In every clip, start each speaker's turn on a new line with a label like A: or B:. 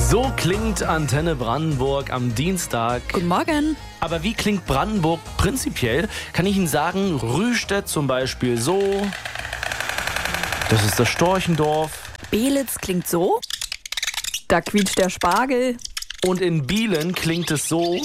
A: So klingt Antenne Brandenburg am Dienstag.
B: Guten Morgen.
A: Aber wie klingt Brandenburg prinzipiell? Kann ich Ihnen sagen, Rüstedt zum Beispiel so. Das ist das Storchendorf.
B: Beelitz klingt so. Da quietscht der Spargel.
A: Und in Bielen klingt es so.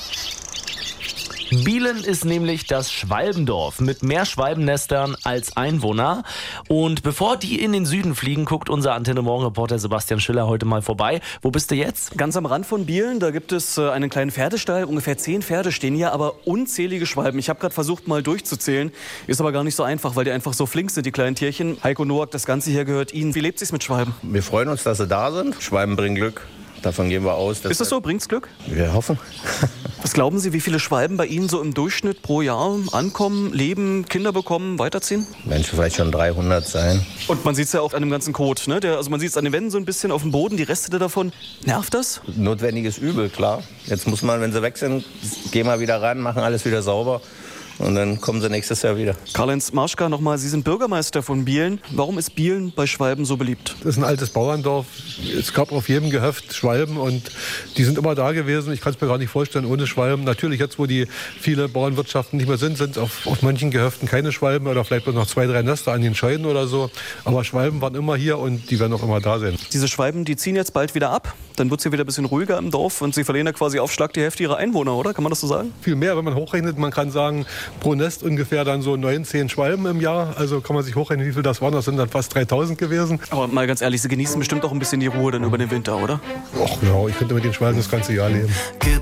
A: Bielen ist nämlich das Schwalbendorf mit mehr Schwalbennestern als Einwohner. Und bevor die in den Süden fliegen, guckt unser Antenne Morgen-Reporter Sebastian Schiller heute mal vorbei. Wo bist du jetzt?
C: Ganz am Rand von Bielen, da gibt es einen kleinen Pferdestall. Ungefähr 10 Pferde stehen hier, aber unzählige Schwalben. Ich habe gerade versucht, mal durchzuzählen. Ist aber gar nicht so einfach, weil die einfach so flink sind, die kleinen Tierchen. Heiko Noack, das Ganze hier gehört Ihnen. Wie lebt sich's mit Schwalben?
D: Wir freuen uns, dass sie da sind. Schwalben bringen Glück. Davon gehen wir aus.
C: Ist das so? Bringt's Glück?
D: Wir hoffen.
C: Was glauben Sie, wie viele Schwalben bei Ihnen so im Durchschnitt pro Jahr ankommen, leben, Kinder bekommen, weiterziehen?
D: Menschen vielleicht schon 300 sein.
C: Und man sieht es ja auch an dem ganzen Kot, ne? Also man sieht es an den Wänden so ein bisschen auf dem Boden, die Reste davon. Nervt das?
D: Notwendiges Übel, klar. Jetzt muss man, wenn sie weg sind, gehen wir wieder ran, machen alles wieder sauber. Und dann kommen sie nächstes Jahr wieder.
C: Karl-Heinz Marschka, nochmal, Sie sind Bürgermeister von Bielen. Warum ist Bielen bei Schwalben so beliebt?
E: Das ist ein altes Bauerndorf. Es gab auf jedem Gehöft Schwalben und die sind immer da gewesen. Ich kann es mir gar nicht vorstellen ohne Schwalben. Natürlich jetzt, wo die viele Bauernwirtschaften nicht mehr sind auf manchen Gehöften keine Schwalben oder vielleicht bloß noch 2, 3 Nester an den Scheiden oder so. Aber Schwalben waren immer hier und die werden auch immer da sein.
C: Diese Schwalben, die ziehen jetzt bald wieder ab. Dann wird es hier wieder ein bisschen ruhiger im Dorf und sie verlieren ja quasi auf Schlag die Hälfte ihrer Einwohner, oder? Kann man das so sagen?
E: Viel mehr, wenn man hochrechnet. Man kann sagen, pro Nest ungefähr dann so 9, 10 Schwalben im Jahr. Also kann man sich hochrechnen, wie viel das waren. Das sind dann fast 3000 gewesen.
C: Aber mal ganz ehrlich, Sie genießen bestimmt auch ein bisschen die Ruhe dann über den Winter, oder?
E: Ach ja, ich könnte mit den Schwalben das ganze Jahr leben.